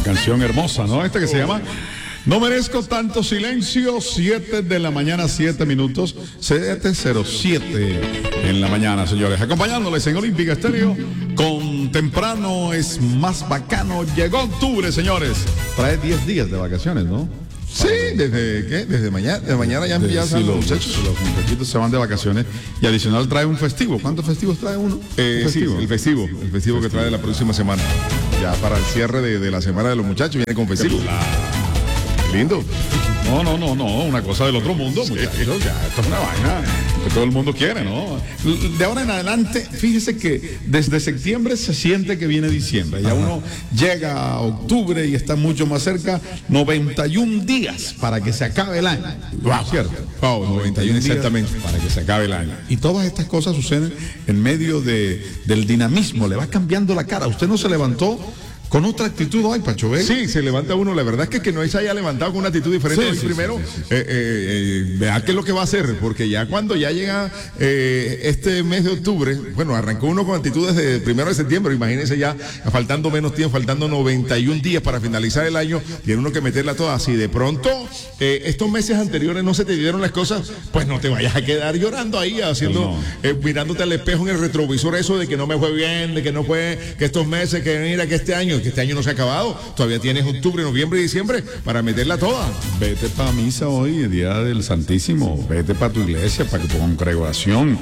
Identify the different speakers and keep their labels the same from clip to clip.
Speaker 1: canción hermosa, ¿no? Esta que se llama No merezco tanto silencio. 7 de la mañana, 7 minutos, 7:07 en la mañana, señores. Acompañándoles en Olímpica Estéreo con Temprano es más bacano. Llegó octubre, señores. Trae 10 días de vacaciones, ¿no?
Speaker 2: Sí, desde mañana. De mañana ya empiezan los muchachos.
Speaker 1: Los muchachitos se van de vacaciones y adicional trae un festivo. ¿Cuántos festivos trae uno?
Speaker 2: Sí, el festivo que trae la próxima semana. Ya para el cierre de la semana de los muchachos viene con festivo. Lindo.
Speaker 1: No, una cosa del otro mundo, muchachos. Ya, esto es una vaina que todo el mundo quiere, ¿no? De ahora en adelante, fíjese que desde septiembre se siente que viene diciembre. Ya uno llega a octubre y está mucho más cerca. 91 días para que se acabe el año.
Speaker 2: Wow,
Speaker 1: ¿cierto?
Speaker 2: Wow, 91 exactamente.
Speaker 1: Para que se acabe el año. Y todas estas cosas suceden en medio del dinamismo. Le va cambiando la cara. Usted no se levantó con otra actitud hoy, Pacho Vega.
Speaker 2: Sí, se levanta uno. La verdad es que no se haya levantado con una actitud diferente. Primero, vea qué es lo que va a hacer, porque ya cuando ya llega este mes de octubre, bueno, arrancó uno con actitudes de 1 de septiembre, imagínense ya, faltando menos tiempo, faltando 91 días para finalizar el año, tiene uno que meterla toda. Si de pronto estos meses anteriores no se te dieron las cosas, pues no te vayas a quedar llorando ahí, haciendo, mirándote al espejo en el retrovisor, eso de que no me fue bien, de que no fue, que estos meses, que mira, que este año no se ha acabado, todavía tienes octubre, noviembre y diciembre para meterla toda.
Speaker 1: Vete para misa hoy, el día del Santísimo, vete para tu iglesia, para tu congregación,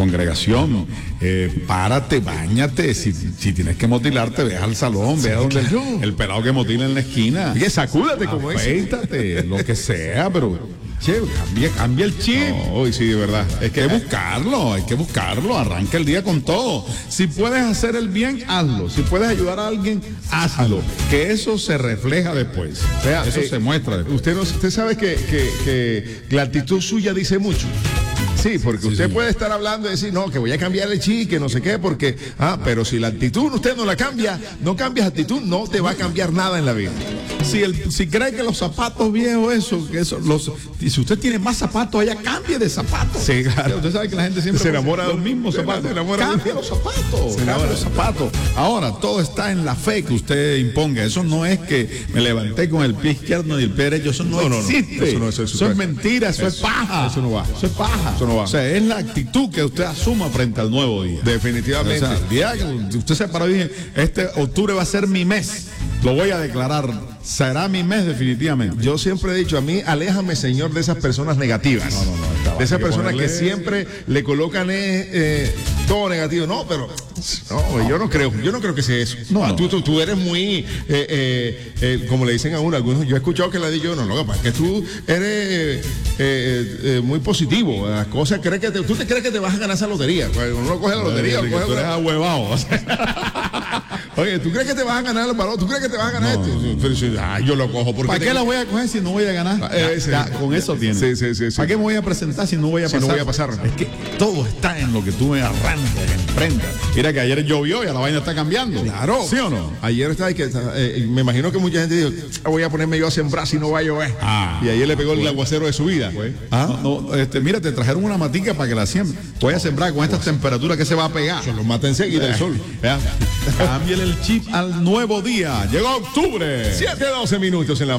Speaker 1: párate, báñate, si tienes que motilarte, ve al salón, ve a donde el pelado que motila en la esquina.
Speaker 2: Y sacúdate como es.
Speaker 1: Afeítate, lo que sea, pero cambia el chip.
Speaker 2: No, hoy sí, de verdad.
Speaker 1: Hay que buscarlo, arranca el día con todo. Si puedes hacer el bien, hazlo. Si puedes ayudar a alguien, hazlo. Que eso se refleja después.
Speaker 2: O sea,
Speaker 1: eso se muestra después.
Speaker 2: Usted sabe que la actitud suya dice mucho. Sí, porque usted puede estar hablando y decir, no, que voy a cambiar el chip, que no sé qué, porque, pero si la actitud usted no la cambia, no cambias actitud, no te va a cambiar nada en la vida.
Speaker 1: Si cree que los zapatos viejos, si usted tiene más zapatos allá, cambie de zapatos.
Speaker 2: Sí, claro.
Speaker 1: Usted sabe que la gente siempre
Speaker 2: se enamora
Speaker 1: de los mismos zapatos. Cambie los zapatos. Ahora, todo está en la fe que usted imponga. Eso no es que me levanté con el pie izquierdo y el pie derecho. Eso no existe. Eso es mentira, eso es paja.
Speaker 2: Eso no va.
Speaker 1: Eso es paja.
Speaker 2: Eso no va.
Speaker 1: O sea, es la actitud que usted asuma frente al nuevo día.
Speaker 2: Definitivamente.
Speaker 1: O sea, el día que usted se paró y dije, este octubre va a ser mi mes. Lo voy a declarar, será mi mes definitivamente.
Speaker 2: Yo siempre he dicho, a mí, aléjame, Señor, de esas personas negativas.
Speaker 1: No,
Speaker 2: de esas personas que siempre le colocan todo negativo. No, pero yo no creo que sea eso. Tú eres muy, como le dicen a uno, algunos, yo he escuchado que le digo, no, capaz que tú eres muy positivo. Las cosas, tú te crees que te vas a ganar esa lotería. Cuando uno coge la lotería,
Speaker 1: tú eres ahuevado.
Speaker 2: Oye, ¿tú crees que te vas a ganar el balón? ¿Tú crees que te vas a ganar esto? Yo lo cojo.
Speaker 1: ¿Para qué la voy a coger si no voy a ganar? Con eso tiene.
Speaker 2: Sí.
Speaker 1: ¿Para qué me voy a presentar si no voy a pasar? Es que todo está en lo que tú me arrancas, emprendas. Mira que ayer llovió y a la vaina está cambiando.
Speaker 2: Claro.
Speaker 1: ¿Sí o no?
Speaker 2: Ayer me imagino que mucha gente dijo, voy a ponerme yo a sembrar si no va a llover. Y ayer le pegó el aguacero de su vida.
Speaker 1: Mira, te trajeron una matica para que la siembre. Voy a sembrar con estas temperaturas que se va a pegar.
Speaker 2: Se los mata enseguida el sol.
Speaker 1: Cámbiale el chip al nuevo día. Llegó octubre.
Speaker 2: 7:12 en la